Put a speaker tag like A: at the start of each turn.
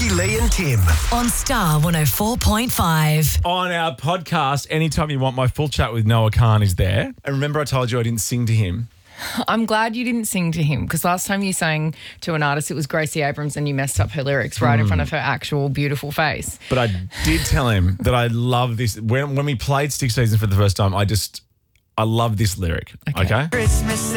A: Jackie, Lee and Tim.
B: On Star 104.5.
C: On our podcast, Anytime You Want, my full chat with Noah Khan is there. And remember I told you I didn't sing to him?
D: I'm glad you didn't sing to him because last time you sang to an artist, it was Gracie Abrams and you messed up her lyrics right in front of her actual beautiful face.
C: But I did tell him that I love this. When we played Stick Season for the first time, I love this lyric. Okay?
D: Christmas